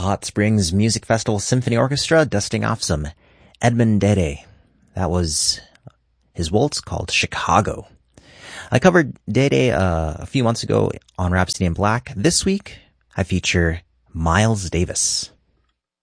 Hot Springs Music Festival Symphony Orchestra dusting off some Edmond Dede. That was his waltz called Chicago. I covered Dede a few months ago on Rhapsody in Black. This week, I feature Miles Davis.